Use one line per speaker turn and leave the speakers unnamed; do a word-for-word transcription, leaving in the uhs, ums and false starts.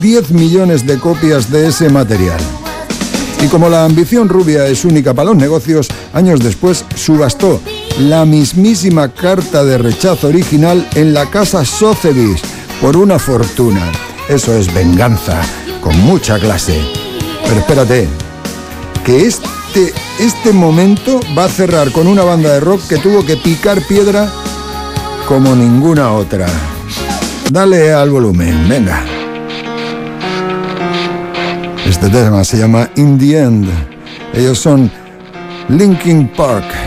diez millones de copias de ese material. Y como la ambición rubia es única para los negocios, años después subastó la mismísima carta de rechazo original en la casa Sotheby's por una fortuna. Eso es venganza, con mucha clase. Pero espérate, que este, este momento va a cerrar con una banda de rock que tuvo que picar piedra como ninguna otra. Dale al volumen, venga. Este tema se llama In the End. Ellos son Linkin Park.